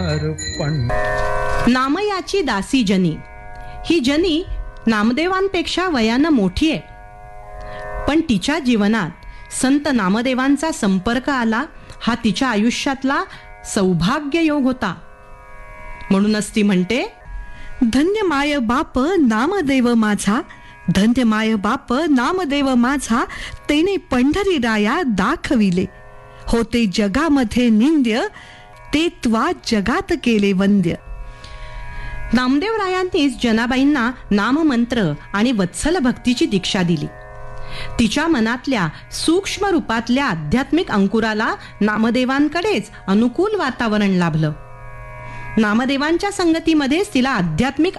नामयाची दासी जनी. ही जनी नामदेवांपेक्षा वयानं मोठी आहे, पण तिच्या जीवनात संत नामदेवांचा संपर्क आला हा तिच्या आयुष्यातला सौभाग्य योग होता. म्हणूनच ती म्हणते, धन्य माय बाप नामदेव माझा, धन्य माय बाप नामदेव माझा, तेने पंढरी राया दाखविले. होते जगामध्ये निंद्य, ते त्वा जगात केले वंद्य. नामदेव रायांनीच जनाबाईंना नाममंत्र आणि वत्सल भक्तीची दीक्षा दिली. तिच्या मनातल्या सूक्ष्म रूपातल्या आध्यात्मिक अंकुराला नामदेवांकडेच अनुकूल वातावरण लाभलं. नामदेवांच्या संगतीमध्येच तिला आध्यात्मिक